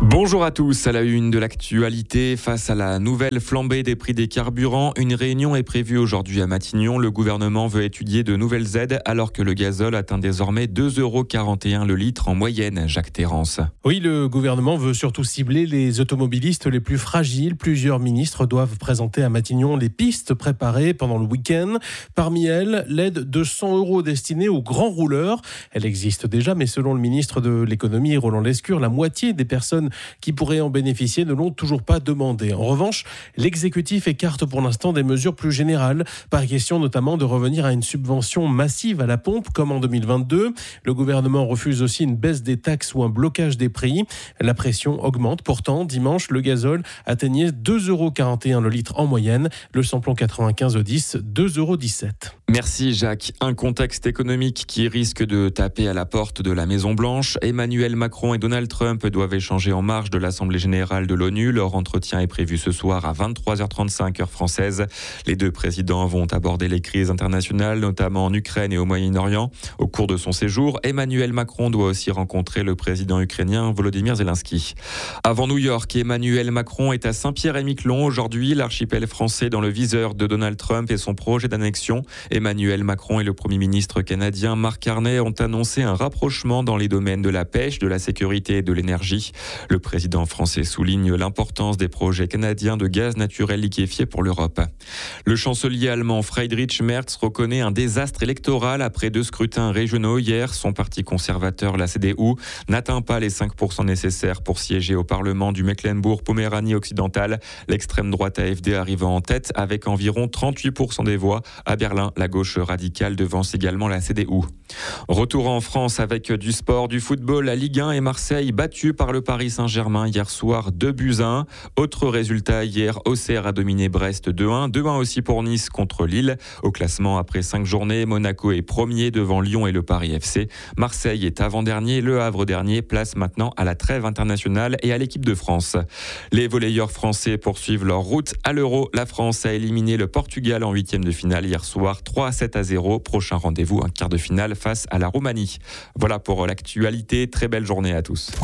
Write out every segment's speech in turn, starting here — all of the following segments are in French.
Bonjour à tous, à la une de l'actualité, face à la nouvelle flambée des prix des carburants, une réunion est prévue aujourd'hui à Matignon. Le gouvernement veut étudier de nouvelles aides alors que le gazole atteint désormais 2,41 € le litre en moyenne, Jacques Terrance. Oui, le gouvernement veut surtout cibler les automobilistes les plus fragiles. Plusieurs ministres doivent présenter à Matignon les pistes préparées pendant le week-end. Parmi elles, l'aide de 100 € destinée aux grands rouleurs. Elle existe déjà, mais selon le ministre de l'économie, Roland Lescure, la moitié des personnes qui pourraient en bénéficier ne l'ont toujours pas demandé. En revanche, l'exécutif écarte pour l'instant des mesures plus générales. Pas question notamment de revenir à une subvention massive à la pompe comme en 2022. Le gouvernement refuse aussi une baisse des taxes ou un blocage des prix. La pression augmente. Pourtant, dimanche, le gazole atteignait 2,41 € le litre en moyenne. Le samplon 95 au 10, 2,17 €. Merci Jacques. Un contexte économique qui risque de taper à la porte de la Maison-Blanche. Emmanuel Macron et Donald Trump doivent échanger en marge de l'Assemblée générale de l'ONU. Leur entretien est prévu ce soir à 23h35 heure française. Les deux présidents vont aborder les crises internationales, notamment en Ukraine et au Moyen-Orient. Au cours de son séjour, Emmanuel Macron doit aussi rencontrer le président ukrainien Volodymyr Zelensky. Avant New York, Emmanuel Macron est à Saint-Pierre-et-Miquelon. Aujourd'hui, l'archipel français dans le viseur de Donald Trump et son projet d'annexion. Emmanuel Macron et le Premier ministre canadien Mark Carney ont annoncé un rapprochement dans les domaines de la pêche, de la sécurité et de l'énergie. Le président français souligne l'importance des projets canadiens de gaz naturel liquéfié pour l'Europe. Le chancelier allemand Friedrich Merz reconnaît un désastre électoral après 2 scrutins régionaux hier. Son parti conservateur, la CDU, n'atteint pas les 5% nécessaires pour siéger au Parlement du Mecklembourg-Poméranie occidentale. L'extrême droite AfD arrivant en tête avec environ 38% des voix. À Berlin, la gauche radicale devance également la CDU. Retour en France avec du sport, du football, la Ligue 1 et Marseille battus par le Paris Saint-Germain hier soir 2-1. Autre résultat hier, Auxerre a dominé Brest 2-1. 2-1 aussi pour Nice contre Lille. Au classement après 5 journées, Monaco est premier devant Lyon et le Paris FC. Marseille est avant-dernier, Le Havre dernier, place maintenant à la trêve internationale et à l'équipe de France. Les volleyeurs français poursuivent leur route à l'Euro. La France a éliminé le Portugal en 8e de finale hier soir 3-7-0. Prochain rendez-vous, un quart de finale face à la Roumanie. Voilà pour l'actualité. Très belle journée à tous.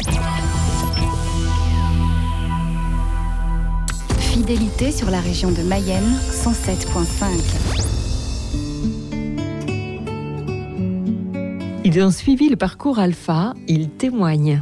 Fidélité sur la région de Mayenne, 107.5. Ils ont suivi le parcours Alpha, ils témoignent.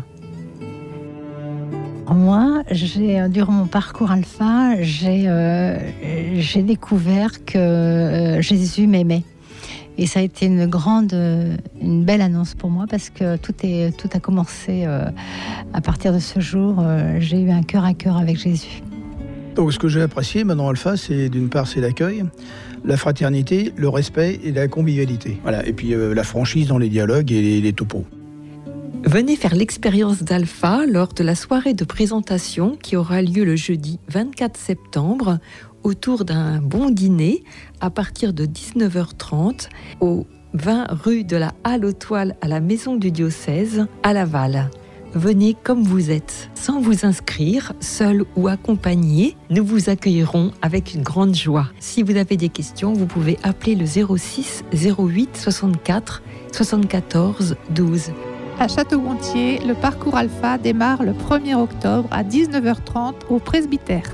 Moi, durant mon parcours Alpha, j'ai découvert que Jésus m'aimait. Et ça a été une belle annonce pour moi parce que tout a commencé à partir de ce jour. J'ai eu un cœur à cœur avec Jésus. Donc ce que j'ai apprécié maintenant Alpha, c'est d'une part c'est l'accueil, la fraternité, le respect et la convivialité. Voilà. Et puis la franchise dans les dialogues et les topos. Venez faire l'expérience d'Alpha lors de la soirée de présentation qui aura lieu le jeudi 24 septembre autour d'un bon dîner à partir de 19h30 au 20 rue de la Halle aux Toiles à la Maison du Diocèse à Laval. Venez comme vous êtes, sans vous inscrire, seul ou accompagné. Nous vous accueillerons avec une grande joie. Si vous avez des questions, vous pouvez appeler le 06 08 64 74 12. À Château-Gontier, le parcours Alpha démarre le 1er octobre à 19h30 au presbytère.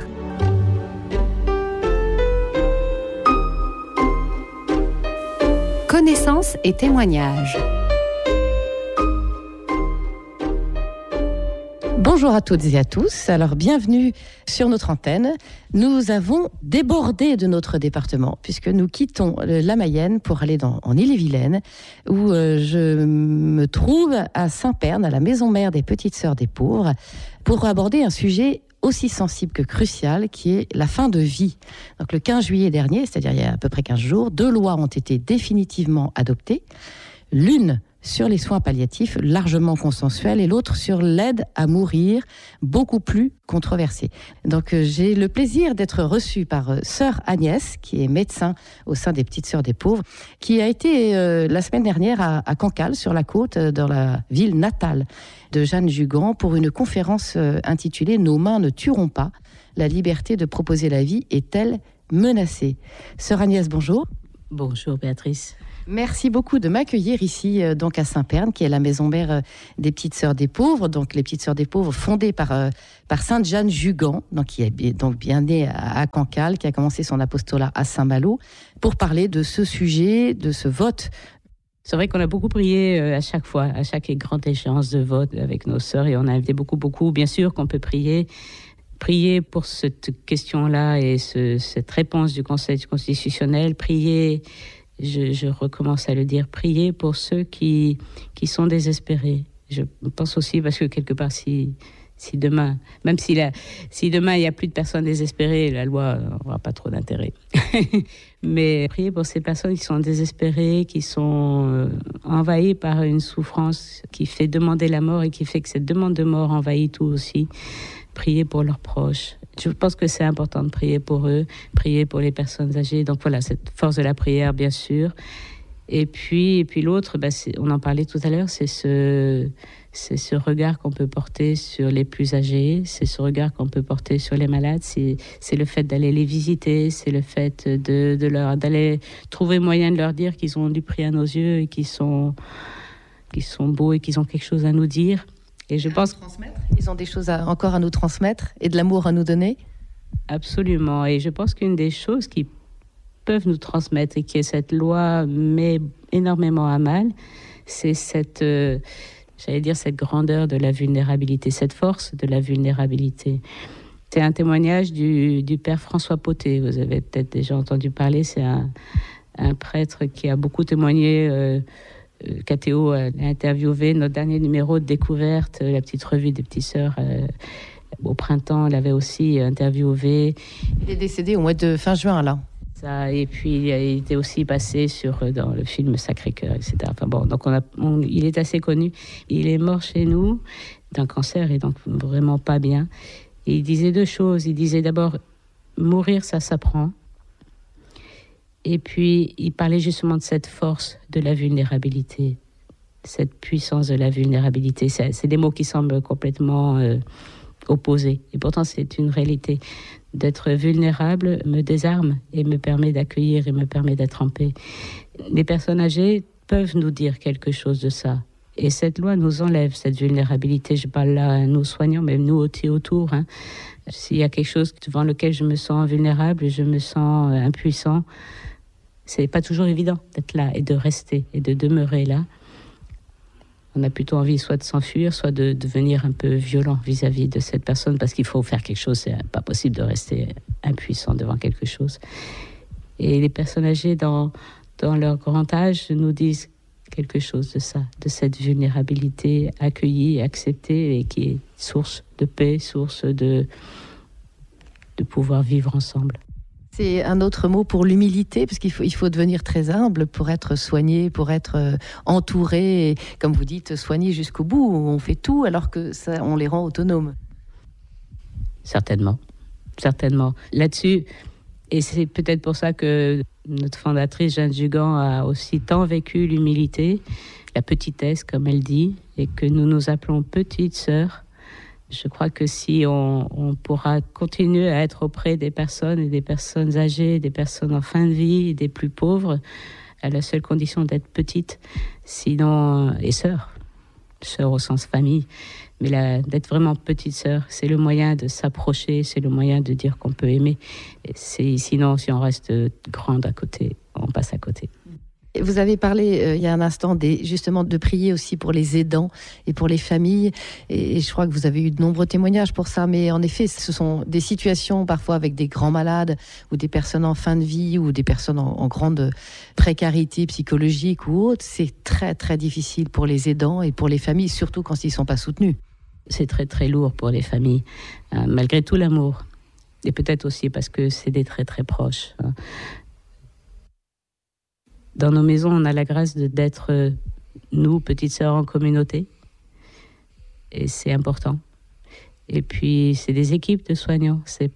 Connaissances et témoignages. Bonjour à toutes et à tous, alors bienvenue sur notre antenne. Nous avons débordé de notre département puisque nous quittons la Mayenne pour aller en Ille-et-Vilaine où je me trouve à Saint-Pern, à la maison mère des Petites Sœurs des Pauvres, pour aborder un sujet aussi sensible que crucial qui est la fin de vie. Donc le 15 juillet dernier, c'est-à-dire il y a à peu près 15 jours, 2 lois ont été définitivement adoptées. L'une sur les soins palliatifs, largement consensuelle, et l'autre sur l'aide à mourir, beaucoup plus controversée. Donc j'ai le plaisir d'être reçue par sœur Agnès, qui est médecin au sein des Petites Sœurs des Pauvres, qui a été la semaine dernière à Cancale, sur la côte, dans la ville natale de Jeanne Jugan, pour une conférence intitulée « Nos mains ne tueront pas, la liberté de proposer la vie est-elle menacée ?» Sœur Agnès, bonjour. Bonjour Béatrice. Merci beaucoup de m'accueillir ici, donc à Saint-Pern, qui est la maison mère des Petites Sœurs des Pauvres. Donc les Petites Sœurs des Pauvres, fondées par Sainte Jeanne Jugan, donc qui est donc bien née à Cancale, qui a commencé son apostolat à Saint-Malo, pour parler de ce sujet, de ce vote. C'est vrai qu'on a beaucoup prié à chaque fois, à chaque grande échéance de vote avec nos sœurs, et on a invité beaucoup. Bien sûr qu'on peut prier pour cette question-là et cette réponse du Conseil constitutionnel, prier. Je recommence à le dire, prier pour ceux qui sont désespérés. Je pense aussi, parce que quelque part, si demain, même si demain il n'y a plus de personnes désespérées, la loi n'aura pas trop d'intérêt. Mais prier pour ces personnes qui sont désespérées, qui sont envahies par une souffrance qui fait demander la mort et qui fait que cette demande de mort envahit tout aussi. Prier pour leurs proches. Je pense que c'est important de prier pour eux, prier pour les personnes âgées. Donc voilà, cette force de la prière, bien sûr. Et puis l'autre, on en parlait tout à l'heure, c'est ce regard qu'on peut porter sur les plus âgés, c'est ce regard qu'on peut porter sur les malades, c'est le fait d'aller les visiter, c'est le fait d'aller trouver moyen de leur dire qu'ils ont du prix à nos yeux et qu'ils sont beaux et qu'ils ont quelque chose à nous dire. Et je pense ils ont des choses encore à nous transmettre et de l'amour à nous donner. Absolument. Et je pense qu'une des choses qui peuvent nous transmettre et que cette loi met énormément à mal, c'est cette grandeur de la vulnérabilité, cette force de la vulnérabilité. C'est un témoignage du père François Poté. Vous avez peut-être déjà entendu parler. C'est un prêtre qui a beaucoup témoigné. KTO a interviewé notre dernier numéro de Découverte, la petite revue des Petites Sœurs. Au printemps, elle avait aussi interviewé. Il est décédé au mois de fin juin, là. Ça, et puis, il était aussi passé dans le film Sacré-Cœur, etc. Enfin bon, donc il est assez connu. Il est mort chez nous d'un cancer et donc vraiment pas bien. Et il disait deux choses. Il disait d'abord, mourir, ça s'apprend. Et puis, il parlait justement de cette force de la vulnérabilité, cette puissance de la vulnérabilité. C'est des mots qui semblent complètement opposés. Et pourtant, c'est une réalité. D'être vulnérable me désarme et me permet d'accueillir et me permet d'être en paix. Les personnes âgées peuvent nous dire quelque chose de ça. Et cette loi nous enlève cette vulnérabilité. Je parle là à nos soignants, même nous autour. S'il y a quelque chose devant lequel je me sens vulnérable, je me sens impuissant, c'est pas toujours évident d'être là et de rester et de demeurer là. On a plutôt envie soit de s'enfuir, soit de devenir un peu violent vis-à-vis de cette personne parce qu'il faut faire quelque chose. C'est pas possible de rester impuissant devant quelque chose. Et les personnes âgées dans leur grand âge nous disent quelque chose de ça, de cette vulnérabilité accueillie et acceptée et qui est source de paix, source de pouvoir vivre ensemble. C'est un autre mot pour l'humilité, parce qu'il faut devenir très humble pour être soigné, pour être entouré, et, comme vous dites, soigné jusqu'au bout. On fait tout alors que ça, on les rend autonomes. Certainement. Là-dessus, et c'est peut-être pour ça que notre fondatrice Jeanne Jugan a aussi tant vécu l'humilité, la petitesse, comme elle dit, et que nous nous appelons petites sœurs. Je crois que si on pourra continuer à être auprès des personnes et des personnes âgées, des personnes en fin de vie, et des plus pauvres, à la seule condition d'être petite, sinon, et sœur au sens famille, mais d'être vraiment petite sœur, c'est le moyen de s'approcher, c'est le moyen de dire qu'on peut aimer. Sinon, si on reste grande à côté, on passe à côté. Vous avez parlé il y a un instant justement de prier aussi pour les aidants et pour les familles, et je crois que vous avez eu de nombreux témoignages pour ça, mais en effet ce sont des situations parfois avec des grands malades ou des personnes en fin de vie ou des personnes en grande précarité psychologique ou autre. C'est très très difficile pour les aidants et pour les familles, surtout quand ils ne sont pas soutenus. C'est très très lourd pour les familles, malgré tout l'amour, et peut-être aussi parce que c'est des très très proches. Dans nos maisons, on a la grâce d'être, nous, petites sœurs en communauté. Et c'est important. Et puis, c'est des équipes de soignants.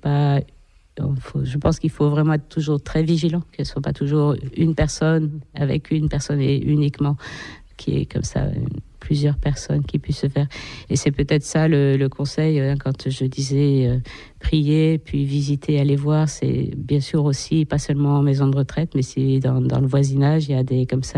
Je pense qu'il faut vraiment être toujours très vigilant, que ce ne soit pas toujours une personne avec une personne et uniquement, qui est comme ça, plusieurs personnes qui puissent se faire. Et c'est peut-être ça le conseil, quand je disais prier, puis visiter, aller voir, c'est bien sûr aussi, pas seulement en maison de retraite, mais si dans le voisinage, il y a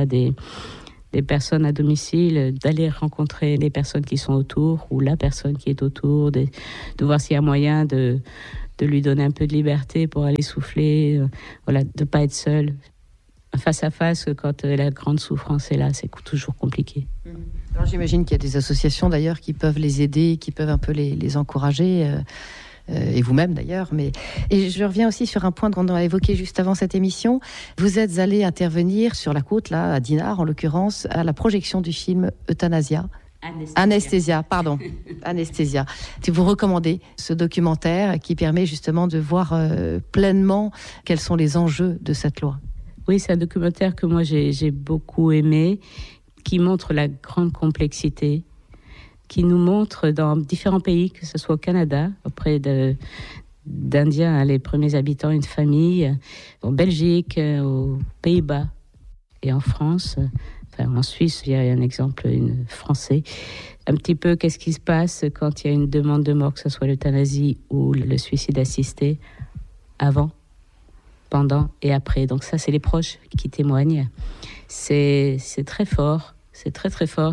des personnes à domicile, d'aller rencontrer les personnes qui sont autour, ou la personne qui est autour, de voir s'il y a moyen de lui donner un peu de liberté pour aller souffler, voilà, de ne pas être seul. Face à face, quand la grande souffrance est là, c'est toujours compliqué. Alors, j'imagine qu'il y a des associations d'ailleurs qui peuvent les aider, qui peuvent un peu les encourager, et vous-même d'ailleurs. Et je reviens aussi sur un point qu'on a évoqué juste avant cette émission. Vous êtes allé intervenir sur la côte, là, à Dinard en l'occurrence, à la projection du film Euthanasia. Anesthésia. Anesthésia. Si vous recommandez ce documentaire qui permet justement de voir pleinement quels sont les enjeux de cette loi. Oui, c'est un documentaire que moi j'ai beaucoup aimé, qui montre la grande complexité, qui nous montre dans différents pays, que ce soit au Canada, auprès d'Indiens, les premiers habitants, une famille, en Belgique, aux Pays-Bas et en France. Enfin, en Suisse, il y a un exemple français. Un petit peu, qu'est-ce qui se passe quand il y a une demande de mort, que ce soit l'euthanasie ou le suicide assisté, avant, pendant et après. Donc ça, c'est les proches qui témoignent. C'est très fort, c'est très très fort.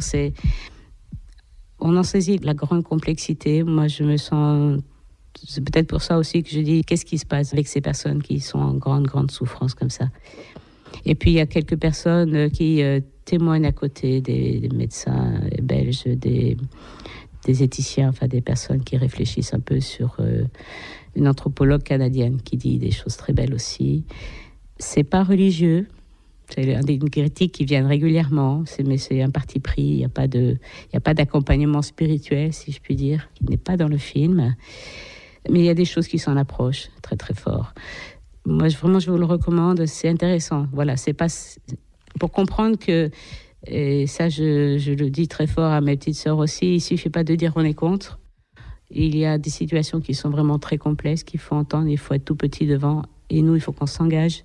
On en saisit la grande complexité. Moi, je me sens... C'est peut-être pour ça aussi que je dis, qu'est-ce qui se passe avec ces personnes qui sont en grande souffrance comme ça. Et puis, il y a quelques personnes qui témoignent à côté, des médecins belges, des éthiciens, enfin des personnes qui réfléchissent un peu sur... une anthropologue canadienne qui dit des choses très belles aussi. C'est pas religieux, c'est une critique qui vient régulièrement, mais c'est un parti pris, il n'y a pas d'accompagnement spirituel, si je puis dire, qui n'est pas dans le film. Mais il y a des choses qui s'en approchent très très fort. Moi, vraiment, je vous le recommande, c'est intéressant. Voilà, c'est pas... Pour comprendre que, et ça je le dis très fort à mes petites sœurs aussi, il ne suffit pas de dire on est contre. Il y a des situations qui sont vraiment très complexes, qu'il faut entendre, il faut être tout petit devant. Et nous, il faut qu'on s'engage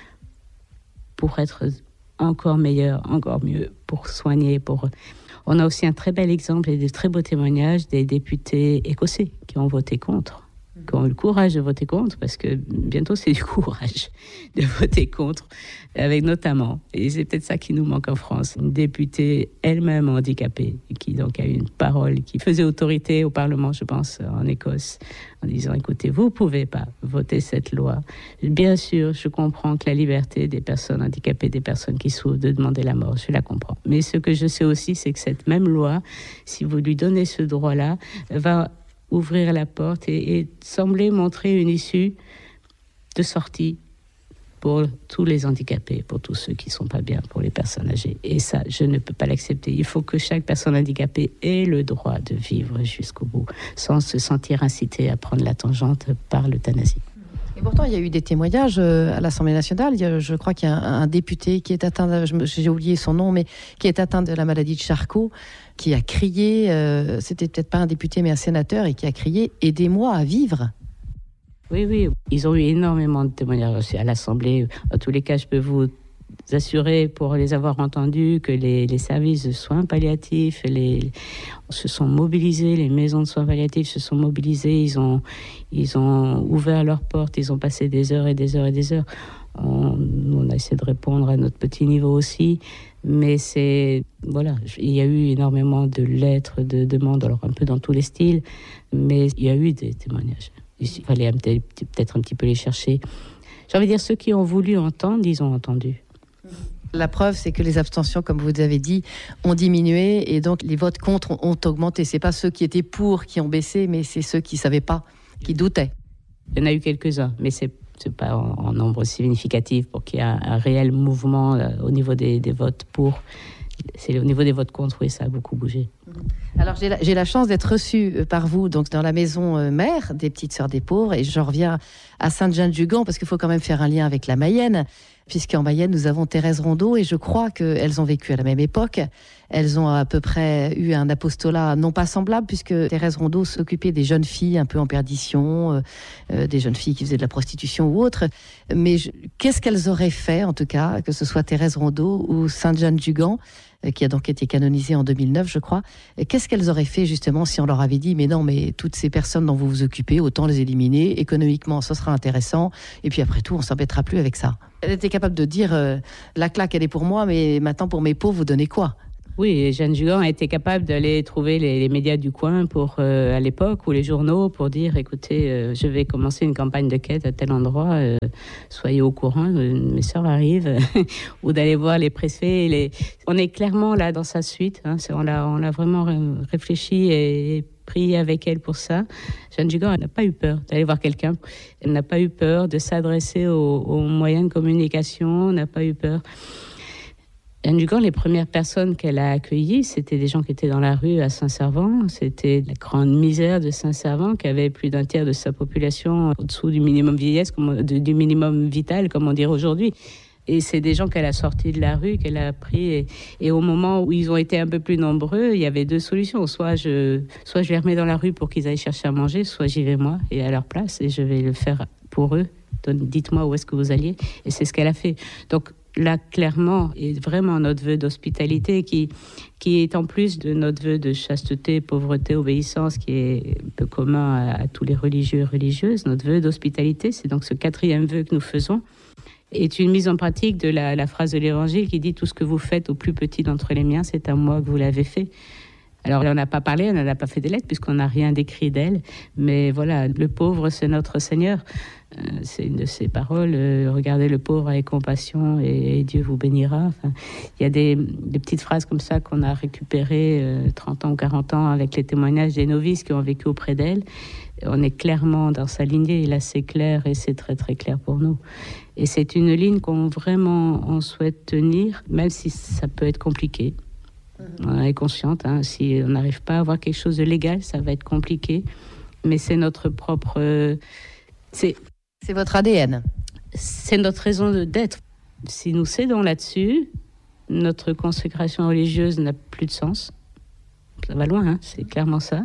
pour être encore meilleur, encore mieux, pour soigner. On a aussi un très bel exemple et de très beaux témoignages des députés écossais qui ont voté contre, qui ont eu le courage de voter contre, parce que bientôt c'est du courage de voter contre, avec notamment, et c'est peut-être ça qui nous manque en France, une députée elle-même handicapée, qui donc a eu une parole, qui faisait autorité au Parlement, je pense, en Écosse, en disant, écoutez, vous ne pouvez pas voter cette loi. Bien sûr, je comprends que la liberté des personnes handicapées, des personnes qui souffrent, de demander la mort, je la comprends. Mais ce que je sais aussi, c'est que cette même loi, si vous lui donnez ce droit-là, va ouvrir la porte et sembler montrer une issue de sortie pour tous les handicapés, pour tous ceux qui ne sont pas bien, pour les personnes âgées. Et ça, je ne peux pas l'accepter. Il faut que chaque personne handicapée ait le droit de vivre jusqu'au bout, sans se sentir incitée à prendre la tangente par l'euthanasie. Et pourtant, il y a eu des témoignages à l'Assemblée nationale. Je crois qu'il y a un député qui est atteint, j'ai oublié son nom, mais qui est atteint de la maladie de Charcot, qui a crié, c'était peut-être pas un député, mais un sénateur, et qui a crié « Aidez-moi à vivre ». Oui, ils ont eu énormément de témoignages à l'Assemblée. En tous les cas, je peux vous assurer, pour les avoir entendus, que les services de soins palliatifs se sont mobilisés, les maisons de soins palliatifs se sont mobilisées, ils ont ouvert leurs portes, ils ont passé des heures et des heures et des heures. On a essayé de répondre à notre petit niveau aussi, mais il y a eu énormément de lettres, de demandes, alors un peu dans tous les styles, mais il y a eu des témoignages. Il fallait peut-être un petit peu les chercher. J'ai envie de dire, ceux qui ont voulu entendre, ils ont entendu. La preuve, c'est que les abstentions, comme vous avez dit, ont diminué et donc les votes contre ont augmenté. C'est pas ceux qui étaient pour qui ont baissé, mais c'est ceux qui savaient pas, qui doutaient. Il y en a eu quelques-uns, mais c'est pas en nombre significatif pour qu'il y ait un réel mouvement au niveau des votes pour. C'est au niveau des votes contre, oui, ça a beaucoup bougé. Alors, j'ai la chance d'être reçue par vous donc dans la maison mère des Petites Sœurs des Pauvres, et je reviens à Sainte-Jeanne-du-Gand parce qu'il faut quand même faire un lien avec la Mayenne. puisqu'en Mayenne, nous avons Thérèse Rondeau, et je crois qu'elles ont vécu à la même époque. Elles ont à peu près eu un apostolat non pas semblable, puisque Thérèse Rondeau s'occupait des jeunes filles un peu en perdition, des jeunes filles qui faisaient de la prostitution ou autre. Mais qu'est-ce qu'elles auraient fait, en tout cas, que ce soit Thérèse Rondeau ou Sainte-Jeanne Dugan, qui a donc été canonisée en 2009, je crois. Qu'est-ce qu'elles auraient fait, justement, si on leur avait dit « Mais non, mais toutes ces personnes dont vous vous occupez, autant les éliminer. Économiquement, ça sera intéressant. Et puis après tout, on ne s'embêtera plus avec ça. » Elle était capable de dire la claque, elle est pour moi, mais maintenant, pour mes pauvres, vous donnez quoi ? Oui, Jeanne Dugan a été capable d'aller trouver les médias du coin à l'époque, ou les journaux, pour dire, écoutez, je vais commencer une campagne de quête à tel endroit, soyez au courant, mes sœurs arrivent, ou d'aller voir les préfets. On est clairement là dans sa suite, hein, on a vraiment réfléchi et prié avec elle pour ça. Jeanne Dugan, elle n'a pas eu peur d'aller voir quelqu'un, elle n'a pas eu peur de s'adresser aux moyens de communication, n'a pas eu peur. Jeanne Dugan, les premières personnes qu'elle a accueillies, c'était des gens qui étaient dans la rue à Saint-Servant. C'était la grande misère de Saint-Servant, qui avait plus d'un tiers de sa population au-dessous du minimum vieillesse, du minimum vital, comme on dirait aujourd'hui. Et c'est des gens qu'elle a sortis de la rue, qu'elle a pris. Et au moment où ils ont été un peu plus nombreux, il y avait deux solutions. Soit je les remets dans la rue pour qu'ils aillent chercher à manger, soit j'y vais moi et à leur place et je vais le faire pour eux. Dites-moi où est-ce que vous alliez. Et c'est ce qu'elle a fait. Donc, là, clairement, est vraiment notre vœu d'hospitalité qui est en plus de notre vœu de chasteté, pauvreté, obéissance, qui est un peu commun à tous les religieux et religieuses. Notre vœu d'hospitalité, c'est donc ce 4e vœu que nous faisons, est une mise en pratique de la phrase de l'Évangile qui dit « Tout ce que vous faites au plus petit d'entre les miens, c'est à moi que vous l'avez fait ». Alors, on n'a pas parlé, on n'a pas fait des lettres, puisqu'on n'a rien décrit d'elle. Mais voilà, le pauvre, c'est notre Seigneur. C'est une de ses paroles. Regardez le pauvre avec compassion et Dieu vous bénira. Enfin, il y a des petites phrases comme ça qu'on a récupérées 30 ans ou 40 ans avec les témoignages des novices qui ont vécu auprès d'elle. On est clairement dans sa lignée. Et là, c'est clair et c'est très, très clair pour nous. Et c'est une ligne qu'on souhaite tenir, même si ça peut être compliqué. On est consciente, hein, si on n'arrive pas à avoir quelque chose de légal, ça va être compliqué. Mais c'est notre propre... C'est votre ADN. C'est notre raison d'être. Si nous cédons là-dessus, notre consécration religieuse n'a plus de sens. Ça va loin, hein, c'est clairement ça.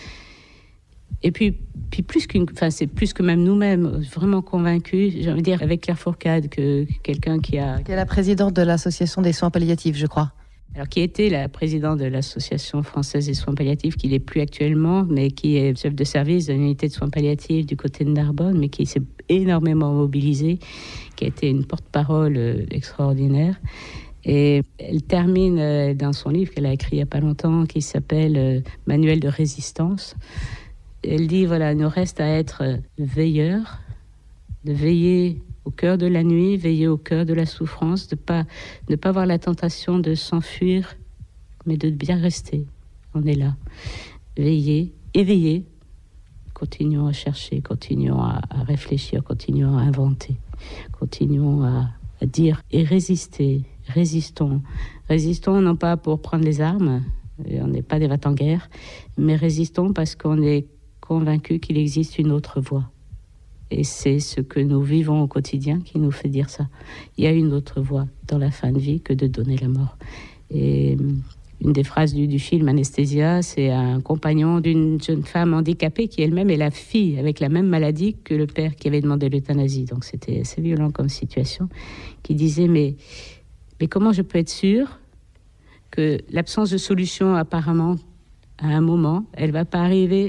Et puis c'est plus que même nous-mêmes, vraiment convaincus, j'ai envie de dire, avec Claire Fourcade, que quelqu'un qui est la présidente de l'Association des soins palliatifs, je crois. Alors, qui était la présidente de l'Association française des soins palliatifs, qui n'est plus actuellement, mais qui est chef de service de l'unité de soins palliatifs du côté de Narbonne, mais qui s'est énormément mobilisée, qui a été une porte-parole extraordinaire. Et elle termine dans son livre qu'elle a écrit il n'y a pas longtemps, qui s'appelle « Manuel de résistance ». Elle dit, voilà, il nous reste à être veilleurs, de veiller au cœur de la nuit, veiller au cœur de la souffrance, de ne pas avoir la tentation de s'enfuir, mais de bien rester. On est là. Veiller, éveiller. Continuons à chercher, continuons à réfléchir, continuons à inventer, continuons à dire et résister. Résistons. Résistons non pas pour prendre les armes, on n'est pas des va-t-en-guerre, mais résistons parce qu'on est convaincus qu'il existe une autre voie. Et c'est ce que nous vivons au quotidien qui nous fait dire ça. Il y a une autre voie dans la fin de vie que de donner la mort. Et une des phrases du film Anesthésia, c'est un compagnon d'une jeune femme handicapée qui elle-même est la fille avec la même maladie que le père qui avait demandé l'euthanasie. Donc c'était assez violent comme situation, qui disait mais comment je peux être sûre que l'absence de solution apparemment à un moment, elle va pas arriver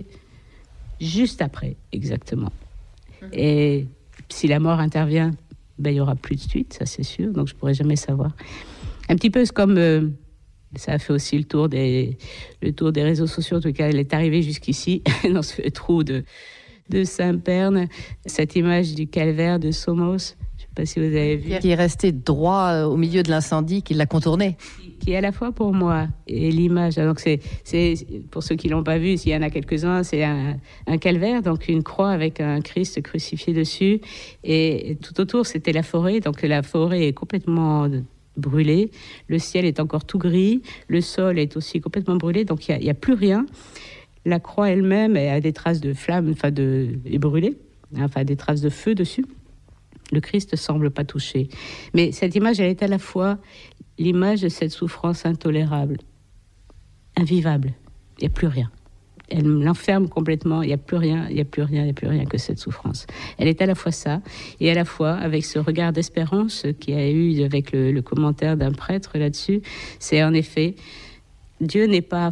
juste après, exactement. Et si la mort intervient, il y aura plus de suite, ça c'est sûr, donc je pourrai jamais savoir. Un petit peu comme ça a fait aussi le tour des réseaux sociaux, en tout cas elle est arrivée jusqu'ici dans ce trou de Saint-Pern, cette image du calvaire de Somos, je sais pas si vous avez vu. Qui est resté droit au milieu de l'incendie, qui l'a contourné. Qui est à la fois pour moi et l'image. Donc c'est pour ceux qui l'ont pas vu, s'il y en a quelques-uns, c'est un calvaire, donc une croix avec un Christ crucifié dessus. Et tout autour, c'était la forêt. Donc la forêt est complètement brûlée. Le ciel est encore tout gris. Le sol est aussi complètement brûlé. Donc il y a plus rien. La croix elle-même a des traces de flammes, est brûlée, des traces de feu dessus. Le Christ ne semble pas touché. Mais cette image, elle est à la fois l'image de cette souffrance intolérable, invivable. Il n'y a plus rien. Elle l'enferme complètement, il n'y a plus rien que cette souffrance. Elle est à la fois ça, et à la fois avec ce regard d'espérance qu'il y a eu avec le commentaire d'un prêtre là-dessus, c'est en effet, Dieu n'est pas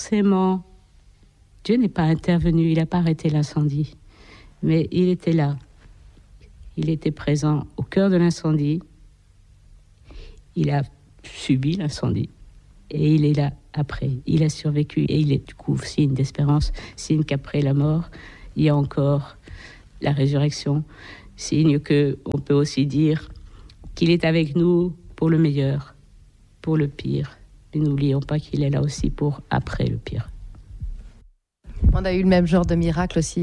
intervenu, il n'a pas arrêté l'incendie, mais il était là. Il était présent au cœur de l'incendie, il a subi l'incendie, et il est là après. Il a survécu, et il est du coup signe d'espérance, signe qu'après la mort, il y a encore la résurrection, signe qu'on peut aussi dire qu'il est avec nous pour le meilleur, pour le pire. Mais n'oublions pas qu'il est là aussi pour après le pire. On a eu le même genre de miracle aussi